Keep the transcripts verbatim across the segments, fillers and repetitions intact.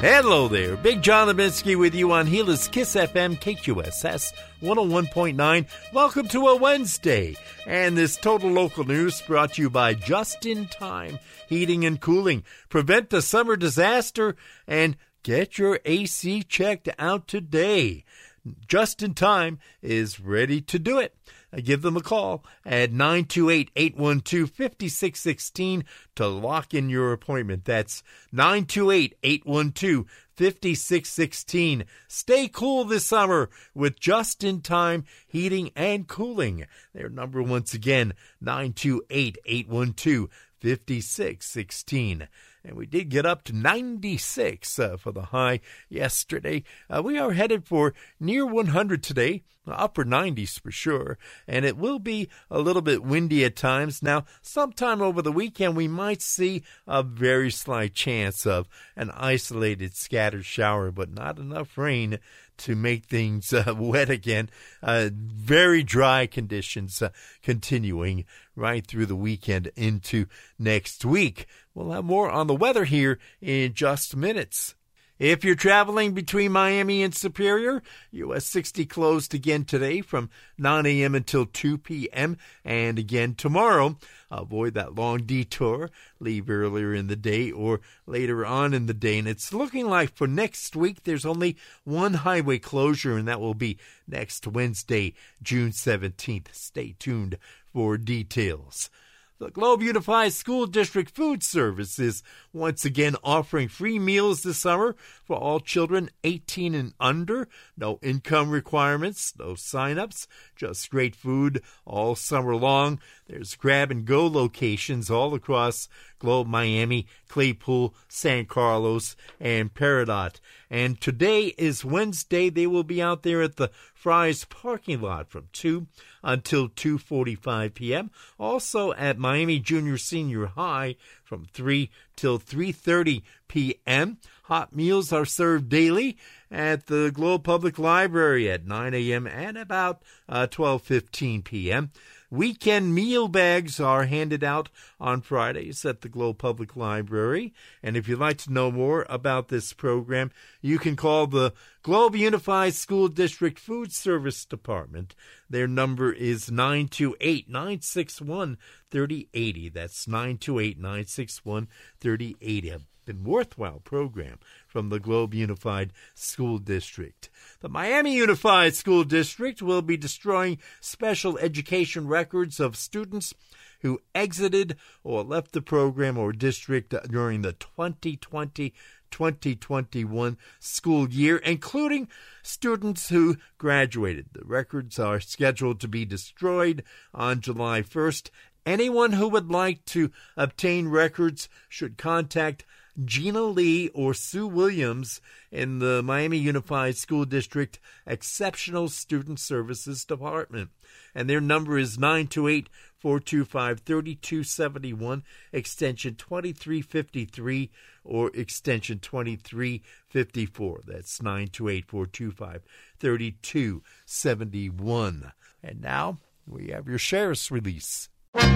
Hello there, Big John Lebinsky with you on Gila's Kiss F M K Q S S one oh one point nine. Welcome to a Wednesday, and this Total Local News brought to you by Just In Time Heating and Cooling. Prevent the summer disaster and get your A C checked out today. Just In Time is ready to do it. Give them a call at nine two eight, eight one two, five six one six to lock in your appointment. That's nine two eight, eight one two, five six one six. Stay cool this summer with Just In Time Heating and Cooling. Their number once again, nine two eight, eight one two, five six one six. And we did get up to ninety-six uh, for the high yesterday. Uh, we are headed for near one hundred today, upper nineties for sure. And it will be a little bit windy at times. Now, sometime over the weekend, we might see a very slight chance of an isolated scattered shower, but not enough rain to make things uh, wet again. Uh, very dry conditions uh, continuing right through the weekend into next week. We'll have more on the weather here in just minutes. If you're traveling between Miami and Superior, U S sixty closed again today from nine a.m. until two p.m. and again tomorrow. Avoid that long detour. Leave earlier in the day or later on in the day. And it's looking like for next week there's only one highway closure, and that will be next Wednesday, June seventeenth. Stay tuned for details. The Globe Unified School District Food Service is once again offering free meals this summer for all children eighteen and under. No income requirements, no sign-ups, just great food all summer long. There's grab-and-go locations all across Globe, Miami, Claypool, San Carlos, and Peridot. And today is Wednesday. They will be out there at the Fry's parking lot from two until two forty-five p.m. Also at Miami Junior Senior High from three till three thirty p.m. Hot meals are served daily at the Globe Public Library at nine a.m. and about uh, twelve fifteen p.m. Weekend meal bags are handed out on Fridays at the Globe Public Library. And if you'd like to know more about this program, you can call the Globe Unified School District Food Service Department. Their number is nine two eight, nine six one, three oh eight oh. That's nine two eight, nine six one, three oh eight oh. Been worthwhile program from the Globe Unified School District. The Miami Unified School District will be destroying special education records of students who exited or left the program or district during the twenty twenty twenty twenty-one school year, including students who graduated. The records are scheduled to be destroyed on July first. Anyone who would like to obtain records should contact Gina Lee or Sue Williams in the Miami Unified School District Exceptional Student Services Department. And their number is nine two eight, four two five, three two seven one, extension twenty-three fifty-three or extension twenty-three fifty-four. That's nine two eight, four two five, three two seven one. And now we have your sheriff's release.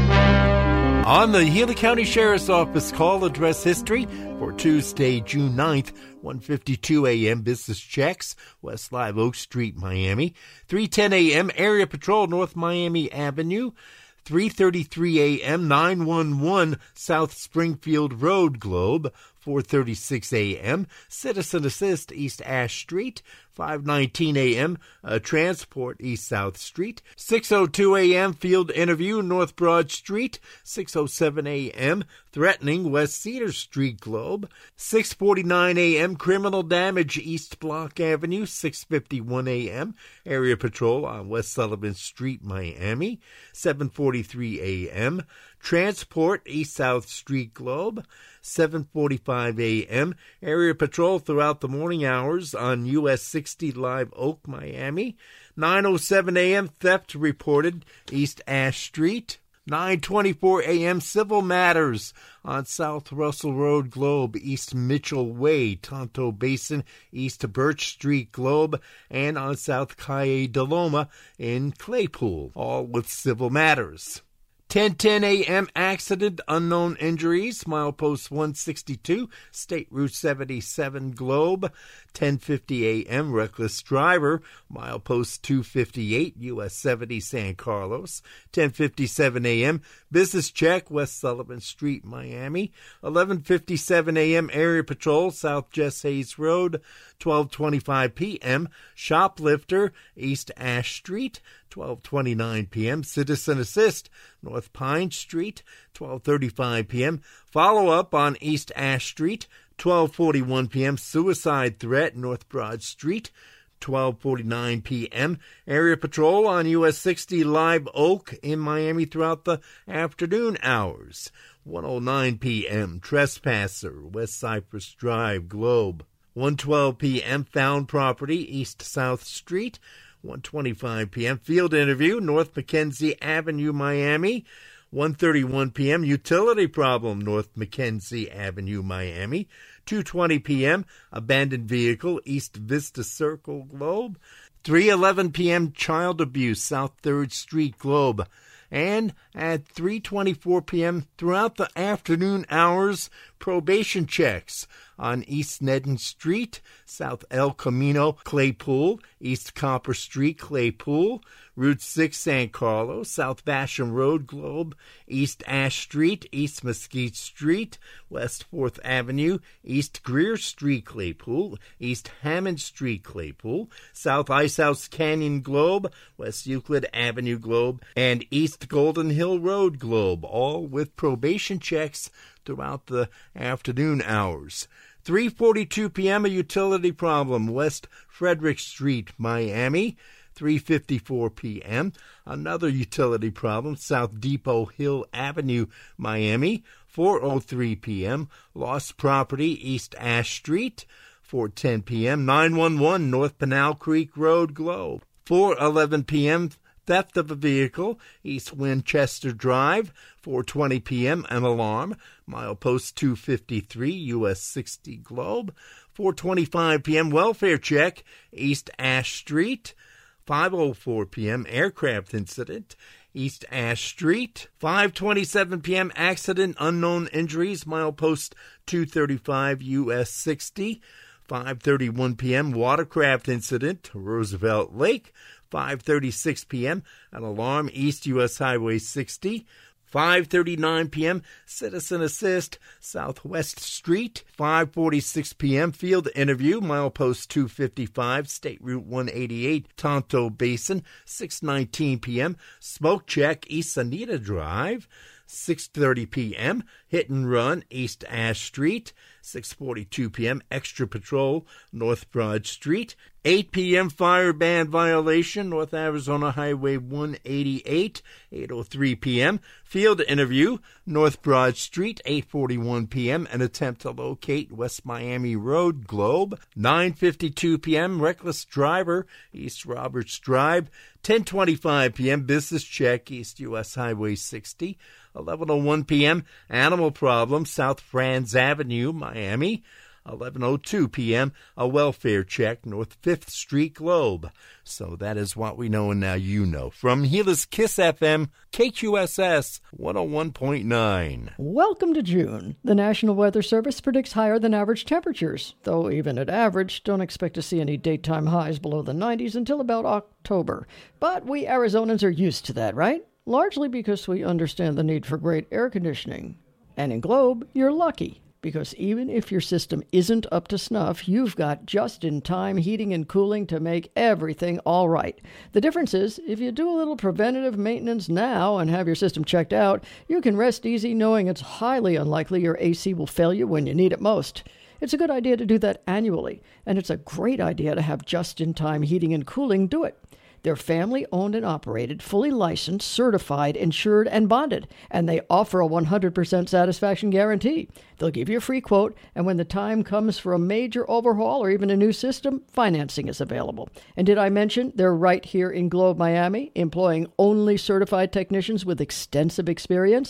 On the Gila County Sheriff's Office call address history for Tuesday, June ninth, one fifty-two a.m. business checks, West Live Oak Street, Miami. three ten a.m. area patrol, North Miami Avenue. three thirty-three a.m. nine one one South Springfield Road, Globe. four thirty-six a.m. Citizen Assist, East Ash Street. five nineteen a.m. Uh, Transport, East South Street. six oh two a.m. Field Interview, North Broad Street. six oh seven a.m. Threatening, West Cedar Street, Globe. six forty-nine a.m. Criminal Damage, East Block Avenue. six fifty-one a.m. Area Patrol on West Sullivan Street, Miami. seven forty-three a.m. Transport, East South Street, Globe. seven forty-five a.m. Area patrol throughout the morning hours on U S sixty Live Oak, Miami. nine oh seven a.m. Theft reported, East Ash Street. nine twenty-four a.m. Civil Matters on South Russell Road, Globe, East Mitchell Way, Tonto Basin, East Birch Street, Globe, and on South Calle de Loma in Claypool, all with Civil Matters. ten ten a.m. accident, unknown injuries, milepost one sixty-two, State Route seventy-seven Globe. ten fifty a.m. reckless driver, milepost two fifty-eight, U S seventy San Carlos. ten fifty-seven a.m. business check, West Sullivan Street, Miami. eleven fifty-seven a.m. area patrol, South Jess Hayes Road. twelve twenty-five p.m. shoplifter, East Ash Street. twelve twenty-nine p.m. citizen assist, North Pine Street. twelve thirty-five p.m. follow-up on East Ash Street. twelve forty-one p.m. suicide threat, North Broad Street. twelve forty-nine p.m. area patrol on U S sixty Live Oak in Miami throughout the afternoon hours. one oh nine p.m. trespasser, West Cypress Drive, Globe. one twelve p.m. found property, East South Street. one twenty-five p.m. field interview, North Mackenzie Avenue, Miami. one thirty-one p.m. utility problem, North Mackenzie Avenue, Miami. two twenty p.m. abandoned vehicle, East Vista Circle, Globe. three eleven p.m. child abuse, South third Street, Globe. And at three twenty-four p.m. throughout the afternoon hours, probation checks on East Nedden Street, South El Camino, Claypool, East Copper Street, Claypool, Route six, San Carlos, South Basham Road, Globe, East Ash Street, East Mesquite Street, West fourth Avenue, East Greer Street, Claypool, East Hammond Street, Claypool, South Icehouse Canyon, Globe, West Euclid Avenue, Globe, and East Golden Hill Road, Globe, all with probation checks throughout the afternoon hours. three forty-two p.m. a utility problem, West Frederick Street, Miami. three fifty-four p.m. another utility problem, South Depot Hill Avenue, Miami. four oh three p.m. lost property, East Ash Street. four ten p.m. nine one one North Pinal Creek Road, Globe. four eleven p.m. theft of a vehicle, East Winchester Drive. four twenty p.m. an alarm, milepost two fifty-three, U S sixty Globe. four twenty-five p.m. welfare check, East Ash Street. five oh four p.m. aircraft incident, East Ash Street. five twenty-seven p.m. accident, unknown injuries, milepost two thirty-five, U S sixty. five thirty-one p.m. watercraft incident, Roosevelt Lake. five thirty-six p.m. an alarm, East U S Highway sixty. five thirty-nine p.m. citizen assist, Southwest Street. five forty-six p.m. field interview, milepost two fifty-five, State Route one eighty-eight, Tonto Basin. six nineteen p.m. smoke check, East Anita Drive. six thirty p.m. hit and run, East Ash Street. six forty-two p.m. extra patrol, North Broad Street. eight p.m. fire ban violation, North Arizona Highway one eighty-eight. eight oh three p.m. field interview, North Broad Street. eight forty-one p.m. an attempt to locate West Miami Road, Globe. nine fifty-two p.m. reckless driver, East Roberts Drive. ten twenty-five p.m. business check, East U S Highway sixty. eleven oh one p.m. animal problem, South Franz Avenue, Miami. eleven oh two p.m. a welfare check, North fifth Street, Globe. So that is what we know, and now you know. From Gila's Kiss F M, K Q S S one oh one point nine. Welcome to June. The National Weather Service predicts higher than average temperatures, though even at average, don't expect to see any daytime highs below the nineties until about October. But we Arizonans are used to that, right? Largely because we understand the need for great air conditioning. And in Globe, you're lucky, because even if your system isn't up to snuff, you've got just-in-time heating and cooling to make everything all right. The difference is, if you do a little preventative maintenance now and have your system checked out, you can rest easy knowing it's highly unlikely your A C will fail you when you need it most. It's a good idea to do that annually, and it's a great idea to have just-in-time heating and cooling do it. They're family-owned and operated, fully licensed, certified, insured, and bonded, and they offer a one hundred percent satisfaction guarantee. They'll give you a free quote, and when the time comes for a major overhaul or even a new system, financing is available. And did I mention they're right here in Globe, Miami, employing only certified technicians with extensive experience?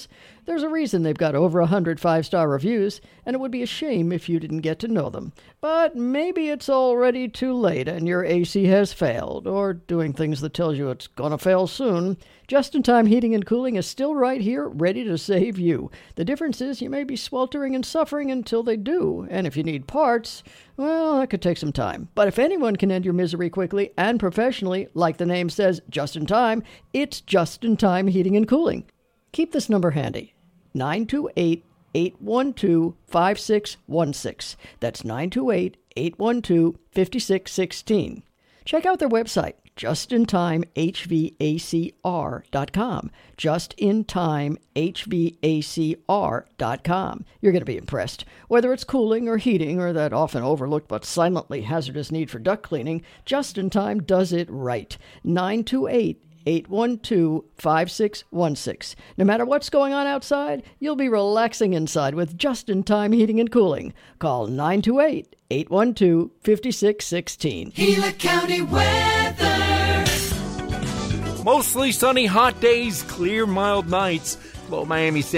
There's a reason they've got over one hundred five-star reviews, and it would be a shame if you didn't get to know them. But maybe it's already too late and your A C has failed, or doing things that tells you it's gonna fail soon. Just-in-Time Heating and Cooling is still right here, ready to save you. The difference is you may be sweltering and suffering until they do, and if you need parts, well, that could take some time. But if anyone can end your misery quickly and professionally, like the name says, just in time, it's Just-in-Time Heating and Cooling. Keep this number handy. nine two eight, eight one two, five six one six. That's nine two eight, eight one two, five six one six. Check out their website, just in time h v a c r dot com. just in time h v a c r dot com. You're going to be impressed. Whether it's cooling or heating or that often overlooked but silently hazardous need for duct cleaning, Just in Time does it right. nine two eight, eight one two, five six one six. No matter what's going on outside, you'll be relaxing inside with Just-in-Time Heating and Cooling. Call nine two eight, eight one two, five six one six. Gila County weather. Mostly sunny, hot days, clear, mild nights. Low Miami